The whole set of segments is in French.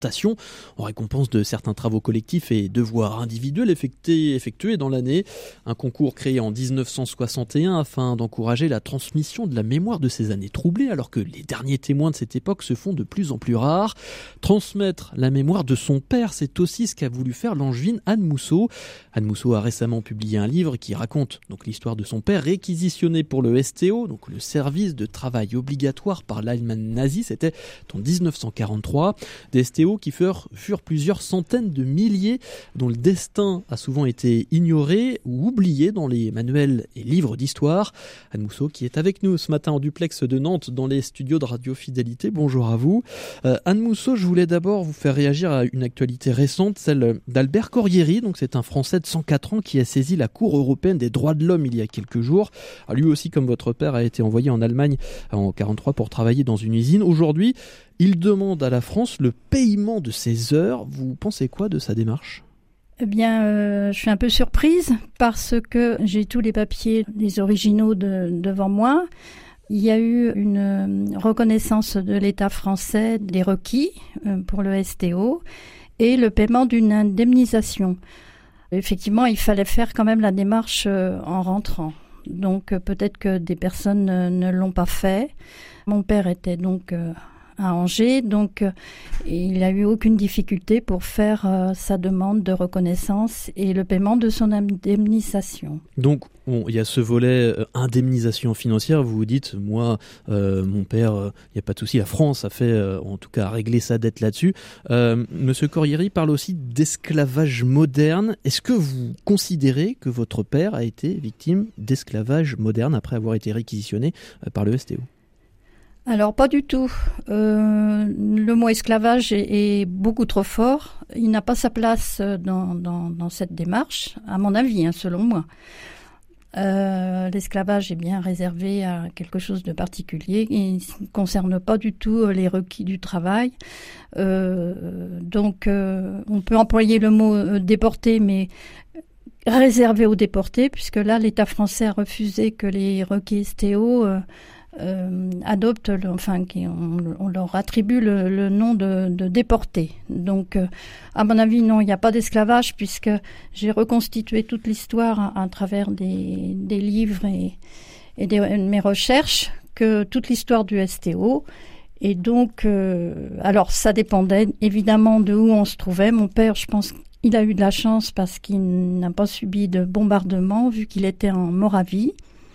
en récompense de certains travaux collectifs et devoirs individuels effectués dans l'année. Un concours créé en 1961 afin d'encourager la transmission de la mémoire de ces années troublées, alors que les derniers témoins de cette époque se font de plus en plus rares. Transmettre la mémoire de son père, c'est aussi ce qu'a voulu faire l'angevine Anne Mousseau. Anne Mousseau a récemment publié un livre qui raconte donc l'histoire de son père, réquisitionné pour le STO, donc le service de travail obligatoire par l'Allemagne nazie. C'était en 1943. Des STO qui furent plusieurs centaines de milliers, dont le destin a souvent été ignoré ou oublié dans les manuels et livres d'histoire. Anne Mousseau qui est avec nous ce matin en duplex de Nantes dans les studios de Radio Fidélité. Bonjour à vous. Anne Mousseau, je voulais d'abord vous faire réagir à une actualité récente, celle d'Albert Corrieri. Donc c'est un Français de 104 ans qui a saisi la Cour européenne des droits de l'homme il y a quelques jours. Alors, lui aussi, comme votre père, a été envoyé en Allemagne en 1943 pour travailler dans une usine. Aujourd'hui, il demande à la France le paiement de ses heures. Vous pensez quoi de sa démarche ? Eh bien, je suis un peu surprise parce que j'ai tous les papiers, les originaux devant moi. Il y a eu une reconnaissance de l'État français des requis pour le STO et le paiement d'une indemnisation. Effectivement, il fallait faire quand même la démarche en rentrant. Donc peut-être que des personnes ne l'ont pas fait. Mon père était donc à Angers, donc il n'a eu aucune difficulté pour faire sa demande de reconnaissance et le paiement de son indemnisation. Donc il y a ce volet indemnisation financière, vous vous dites, moi, mon père, il n'y a pas de souci, la France a fait, en tout cas, a réglé sa dette là-dessus. Monsieur Corrieri parle aussi d'esclavage moderne. Est-ce que vous considérez que votre père a été victime d'esclavage moderne après avoir été réquisitionné par le STO ? Alors pas du tout. Le mot esclavage est beaucoup trop fort. Il n'a pas sa place dans cette démarche, à mon avis, selon moi. L'esclavage est bien réservé à quelque chose de particulier. Il ne concerne pas du tout les requis du travail. Donc on peut employer le mot déporté, mais réservé aux déportés, puisque là l'État français a refusé que les requis STO adoptent, on leur attribue le nom de déportés. Donc, à mon avis, non, il n'y a pas d'esclavage puisque j'ai reconstitué toute l'histoire à travers des livres et mes recherches, que toute l'histoire du STO. Et donc, alors ça dépendait évidemment de où on se trouvait. Mon père, je pense, il a eu de la chance parce qu'il n'a pas subi de bombardement vu qu'il était en Moravie.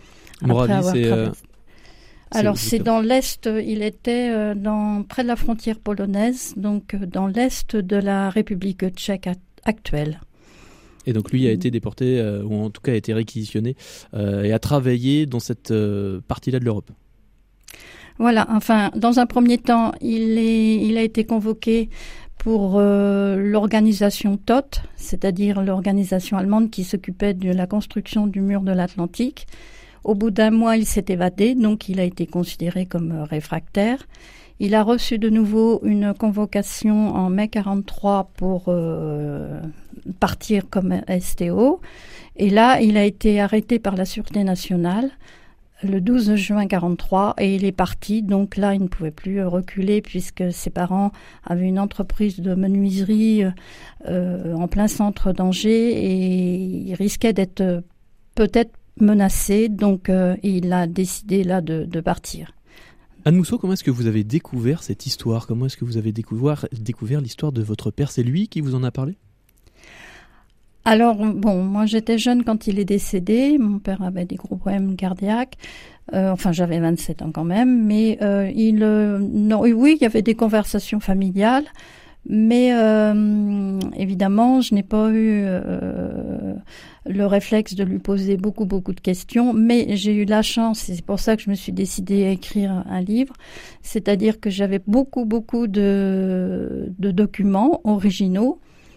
Alors c'est dans l'Est, il était près de la frontière polonaise, donc dans l'Est de la République tchèque actuelle. Et donc lui a été déporté, ou en tout cas a été réquisitionné, et a travaillé dans cette partie-là de l'Europe. Voilà, enfin dans un premier temps, il a été convoqué pour l'organisation TOT, c'est-à-dire l'organisation allemande qui s'occupait de la construction du mur de l'Atlantique. Au bout d'un mois, il s'est évadé, donc il a été considéré comme réfractaire. Il a reçu de nouveau une convocation en mai 1943 pour partir comme STO. Et là, il a été arrêté par la Sûreté nationale le 12 juin 1943 et il est parti. Donc là, il ne pouvait plus reculer puisque ses parents avaient une entreprise de menuiserie en plein centre d'Angers et il risquait d'être peut-être menacé, donc il a décidé là de partir. Anne Mousseau, comment est-ce que vous avez découvert cette histoire ? Comment est-ce que vous avez découvert l'histoire de votre père ? C'est lui qui vous en a parlé ? Alors, moi j'étais jeune quand il est décédé. Mon père avait des gros problèmes cardiaques. J'avais 27 ans quand même. Mais oui, il y avait des conversations familiales. Mais évidemment, je n'ai pas eu le réflexe de lui poser beaucoup de questions. Mais j'ai eu la chance, et c'est pour ça que je me suis décidée à écrire un livre, c'est-à-dire que j'avais beaucoup de documents originaux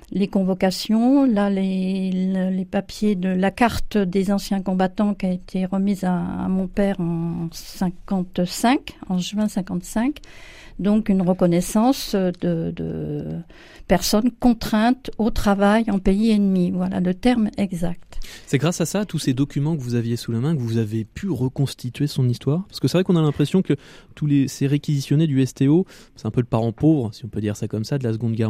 les convocations, là les papiers de la carte des anciens combattants qui a été remise à mon père en juin 55. Donc une reconnaissance de personnes contraintes au travail en pays ennemi. Voilà le terme exact. C'est grâce à ça, à tous ces documents que vous aviez sous la main, que vous avez pu reconstituer son histoire? Parce que c'est vrai qu'on a l'impression que ces réquisitionnés du STO, c'est un peu le parent pauvre, si on peut dire ça comme ça, de la Seconde Guerre